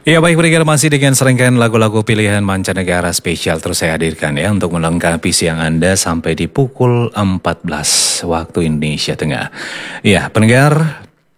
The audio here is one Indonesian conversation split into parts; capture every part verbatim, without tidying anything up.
Ya baik pendengar, masih dengan serangkaian lagu-lagu pilihan mancanegara spesial terus saya hadirkan ya untuk melengkapi siang Anda sampai di pukul empat belas waktu Indonesia Tengah. Ya pendengar,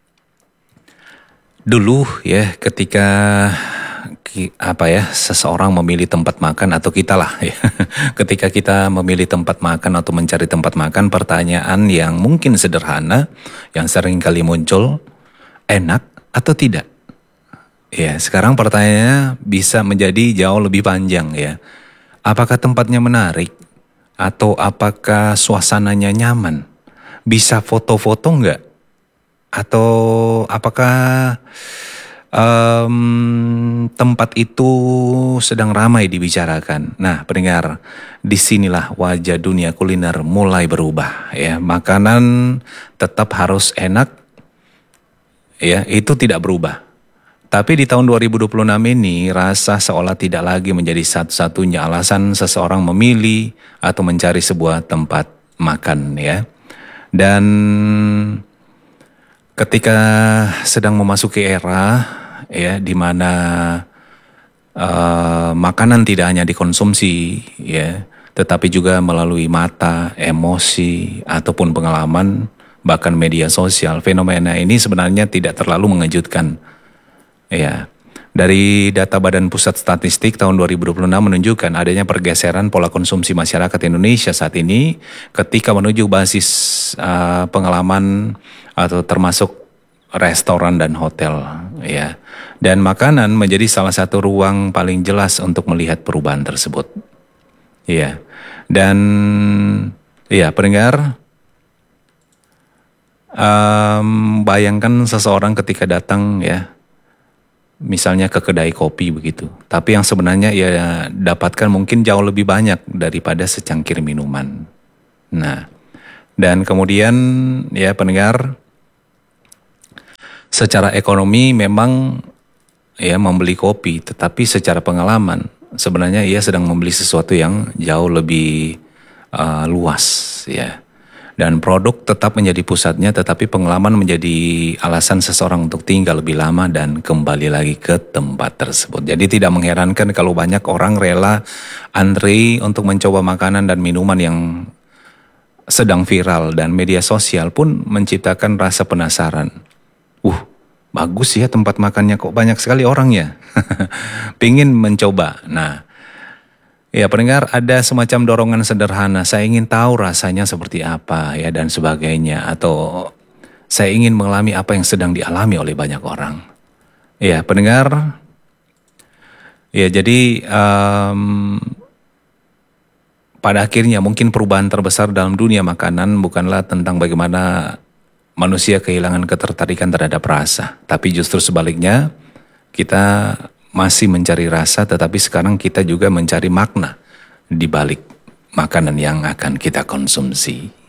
dulu ya ketika ki- apa ya seseorang memilih tempat makan atau kita lah ya ketika kita memilih tempat makan atau mencari tempat makan, pertanyaan yang mungkin sederhana yang sering kali muncul, enak atau tidak? Ya, sekarang pertanyaannya bisa menjadi jauh lebih panjang ya. Apakah tempatnya menarik? Atau apakah suasananya nyaman? Bisa foto-foto nggak? Atau apakah em, tempat itu sedang ramai dibicarakan? Nah, pendengar, disinilah wajah dunia kuliner mulai berubah ya. Makanan tetap harus enak, ya itu tidak berubah. Tapi di tahun dua ribu dua puluh enam ini rasa seolah tidak lagi menjadi satu-satunya alasan seseorang memilih atau mencari sebuah tempat makan ya. Dan ketika sedang memasuki era ya di mana eh, makanan tidak hanya dikonsumsi ya, tetapi juga melalui mata, emosi ataupun pengalaman bahkan media sosial, fenomena ini sebenarnya tidak terlalu mengejutkan. Ya, dari data Badan Pusat Statistik tahun dua ribu dua puluh enam menunjukkan adanya pergeseran pola konsumsi masyarakat Indonesia saat ini ketika menuju basis uh, pengalaman atau termasuk restoran dan hotel, ya. Dan makanan menjadi salah satu ruang paling jelas untuk melihat perubahan tersebut. Ya. Dan ya, pendengar, um, bayangkan seseorang ketika datang ya misalnya ke kedai kopi begitu. Tapi yang sebenarnya ia dapatkan mungkin jauh lebih banyak daripada secangkir minuman. Nah, dan kemudian ya pendengar, secara ekonomi memang ya membeli kopi, tetapi secara pengalaman sebenarnya ia sedang membeli sesuatu yang jauh lebih uh, luas ya. Dan produk tetap menjadi pusatnya, tetapi pengalaman menjadi alasan seseorang untuk tinggal lebih lama dan kembali lagi ke tempat tersebut. Jadi tidak mengherankan kalau banyak orang rela antri untuk mencoba makanan dan minuman yang sedang viral, dan media sosial pun menciptakan rasa penasaran. Uh, bagus ya tempat makannya, kok banyak sekali orangnya. Pingin mencoba. Nah, ya pendengar, ada semacam dorongan sederhana, saya ingin tahu rasanya seperti apa ya dan sebagainya, atau saya ingin mengalami apa yang sedang dialami oleh banyak orang. Ya pendengar, ya jadi um, pada akhirnya mungkin perubahan terbesar dalam dunia makanan bukanlah tentang bagaimana manusia kehilangan ketertarikan terhadap rasa, tapi justru sebaliknya, kita masih mencari rasa, tetapi sekarang kita juga mencari makna di balik makanan yang akan kita konsumsi.